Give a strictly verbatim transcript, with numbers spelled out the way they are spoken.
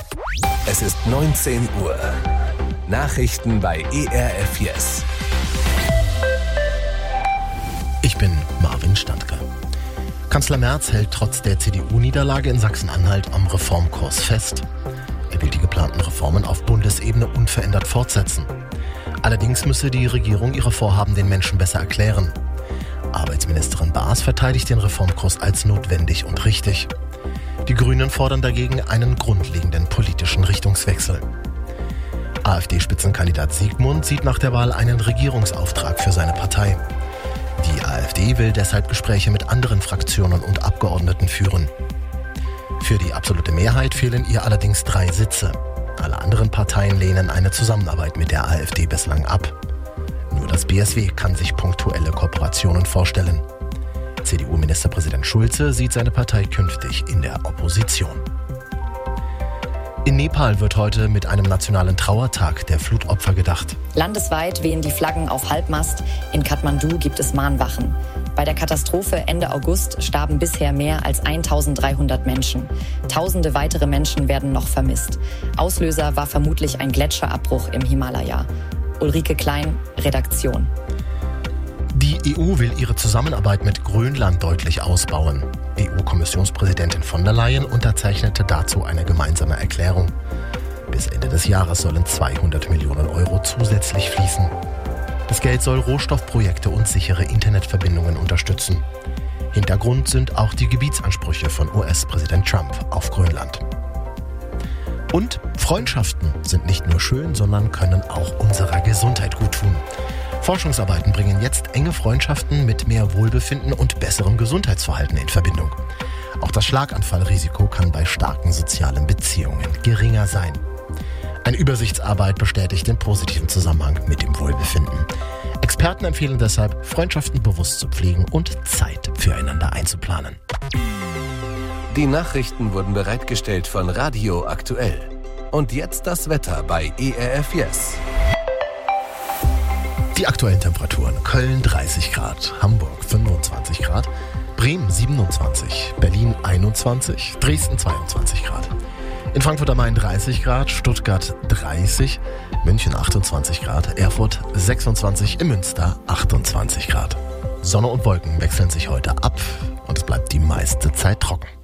Es ist neunzehn Uhr. Nachrichten bei E R F Yes. Ich bin Marvin Standke. Kanzler Merz hält trotz der C D U-Niederlage in Sachsen-Anhalt am Reformkurs fest. Er will die geplanten Reformen auf Bundesebene unverändert fortsetzen. Allerdings müsse die Regierung ihre Vorhaben den Menschen besser erklären. Arbeitsministerin Baas verteidigt den Reformkurs als notwendig und richtig. Die Grünen fordern dagegen einen grundlegenden politischen Richtungswechsel. AfD-Spitzenkandidat Siegmund sieht nach der Wahl einen Regierungsauftrag für seine Partei. Die AfD will deshalb Gespräche mit anderen Fraktionen und Abgeordneten führen. Für die absolute Mehrheit fehlen ihr allerdings drei Sitze. Alle anderen Parteien lehnen eine Zusammenarbeit mit der AfD bislang ab. Nur das B S W kann sich punktuelle Kooperationen vorstellen. C D U-Ministerpräsident Schulze sieht seine Partei künftig in der Opposition. In Nepal wird heute mit einem nationalen Trauertag der Flutopfer gedacht. Landesweit wehen die Flaggen auf Halbmast. In Kathmandu gibt es Mahnwachen. Bei der Katastrophe Ende August starben bisher mehr als eintausenddreihundert Menschen. Tausende weitere Menschen werden noch vermisst. Auslöser war vermutlich ein Gletscherabbruch im Himalaya. Ulrike Klein, Redaktion. Die E U will ihre Zusammenarbeit mit Grönland deutlich ausbauen. E U-Kommissionspräsidentin von der Leyen unterzeichnete dazu eine gemeinsame Erklärung. Bis Ende des Jahres sollen zweihundert Millionen Euro zusätzlich fließen. Das Geld soll Rohstoffprojekte und sichere Internetverbindungen unterstützen. Hintergrund sind auch die Gebietsansprüche von U S-Präsident Trump auf Grönland. Und Freundschaften sind nicht nur schön, sondern können auch unserer Gesundheit gut tun. Forschungsarbeiten bringen jetzt enge Freundschaften mit mehr Wohlbefinden und besserem Gesundheitsverhalten in Verbindung. Auch das Schlaganfallrisiko kann bei starken sozialen Beziehungen geringer sein. Eine Übersichtsarbeit bestätigt den positiven Zusammenhang mit dem Wohlbefinden. Experten empfehlen deshalb, Freundschaften bewusst zu pflegen und Zeit füreinander einzuplanen. Die Nachrichten wurden bereitgestellt von Radio Aktuell. Und jetzt das Wetter bei E R F Yes. Die aktuellen Temperaturen: Köln dreißig Grad, Hamburg fünfundzwanzig Grad, Bremen siebenundzwanzig, Berlin einundzwanzig, Dresden zweiundzwanzig Grad. In Frankfurt am Main dreißig Grad, Stuttgart dreißig, München achtundzwanzig Grad, Erfurt sechsundzwanzig, in Münster achtundzwanzig Grad. Sonne und Wolken wechseln sich heute ab und es bleibt die meiste Zeit trocken.